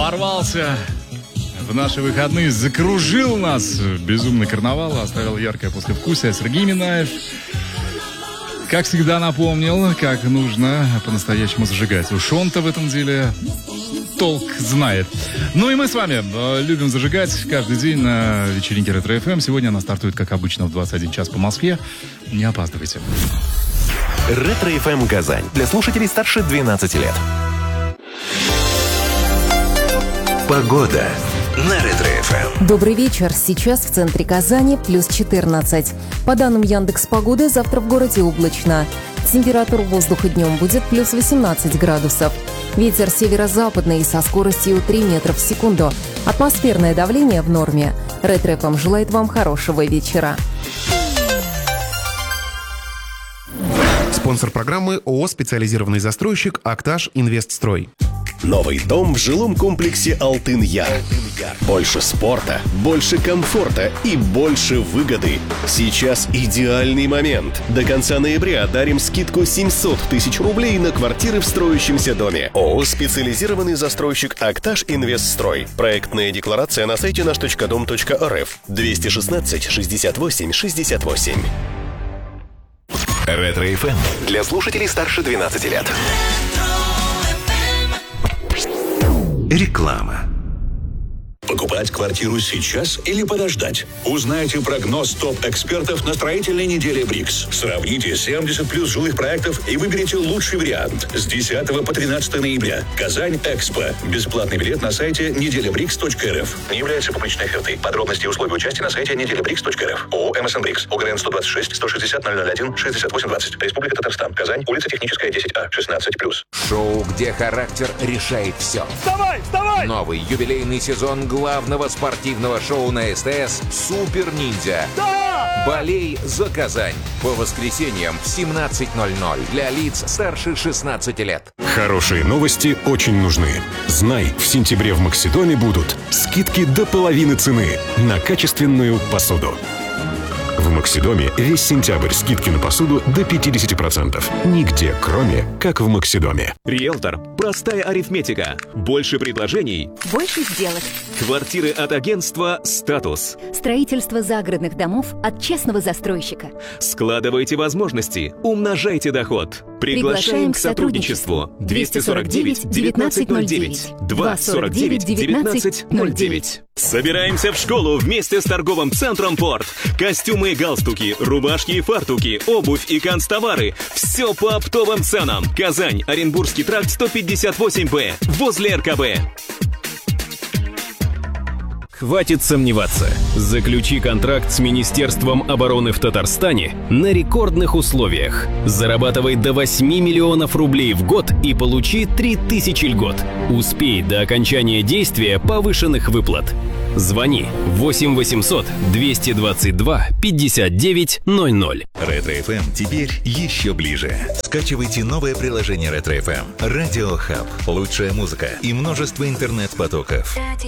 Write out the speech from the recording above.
ворвался в наши выходные, закружил нас безумный карнавал, оставил яркое послевкусие. Сергей Минаев, как всегда, напомнил, как нужно по-настоящему зажигать. Уж он-то в этом деле толк знает. Ну и мы с вами любим зажигать каждый день на вечеринке Ретро ФМ. Сегодня она стартует, как обычно, в 21 час по Москве. Не опаздывайте. Ретро ФМ Казань. Для слушателей старше 12 лет. Погода на Ретро ФМ. Добрый вечер. Сейчас в центре Казани плюс 14. По данным Яндекс.Погоды, завтра в городе облачно. Температура воздуха днем будет плюс 18 градусов. Ветер северо-западный со скоростью 3 метра в секунду. Атмосферное давление в норме. Ретро ФМ желает вам хорошего вечера. Спонсор программы ООО «Специализированный застройщик Акташ Инвестстрой». Новый дом в жилом комплексе «Алтын-Яр». Больше спорта, больше комфорта и больше выгоды. Сейчас идеальный момент. До конца ноября дарим скидку 700 тысяч рублей на квартиры в строящемся доме. ООО «Специализированный застройщик Акташ Инвестстрой». Проектная декларация на сайте наш.дом.рф. 216 68 68. Ретро ФМ для слушателей старше 12 лет. Реклама. Покупать квартиру сейчас или подождать? Узнайте прогноз топ-экспертов на строительной неделе БРИКС. Сравните 70 плюс жилых проектов и выберите лучший вариант. С 10 по 13 ноября. Казань Экспо. Бесплатный билет на сайте неделябрикс.рф. Не является публичной офертой. Подробности и условия участия на сайте неделябрикс.рф. ООО МСН БРИКС. ОГРН 126 160 001 68 20. Республика Татарстан. Казань. Улица Техническая, 10А. 16+. Шоу, где характер решает все. Вставай! Вставай! Новый юбилейный сезон главного спортивного шоу на СТС «Супер Ниндзя». Да! Болей за Казань. По воскресеньям в 17:00 для лиц старше 16 лет. Хорошие новости очень нужны. Знай, в сентябре в Максидоме будут скидки до половины цены на качественную посуду. В Максидоме весь сентябрь скидки на посуду до 50%. Нигде, кроме как в Максидоме. Риэлтор. Простая арифметика. Больше предложений. Больше сделок. Квартиры от агентства «Статус». Строительство загородных домов от честного застройщика. Складывайте возможности. Умножайте доход. Приглашаем к сотрудничеству. 249 1909. 249 1909. Собираемся в школу вместе с торговым центром «Порт». Костюмы и галстуки, рубашки и фартуки, обувь и канцтовары. Все по оптовым ценам. Казань, Оренбургский тракт 158Б. Возле РКБ. Хватит сомневаться. Заключи контракт с Министерством обороны в Татарстане на рекордных условиях. Зарабатывай до 8 миллионов рублей в год и получи 3000 льгот. Успей до окончания действия повышенных выплат. Звони 8 800 222 59 00. Ретро ФМ теперь еще ближе. Скачивайте новое приложение Ретро ФМ. Радио Хаб. Лучшая музыка и множество интернет-потоков.